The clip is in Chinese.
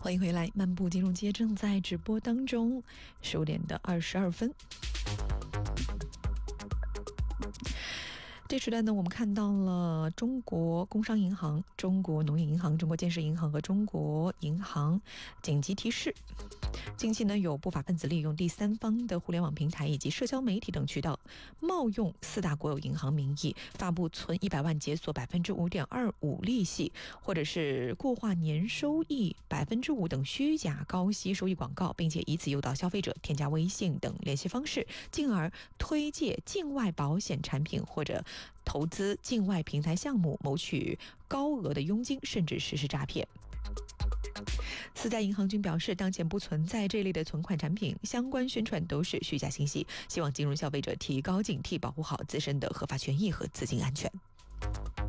欢迎回来，漫步金融街正在直播当中，15点22分。这时段呢，我们看到了中国工商银行、中国农业银行、中国建设银行和中国银行紧急提示。近期呢，有不法分子利用第三方的互联网平台以及社交媒体等渠道，冒用4大国有银行名义，发布存100万解锁5.25%利息，或者是固化年收益5%等虚假高息收益广告，并且以此诱导消费者添加微信等联系方式，进而推介境外保险产品或者投资境外平台项目，谋取高额的佣金，甚至实施诈骗。4家银行均表示，当前不存在这类的存款产品，相关宣传都是虚假信息，希望金融消费者提高警惕，保护好自身的合法权益和资金安全。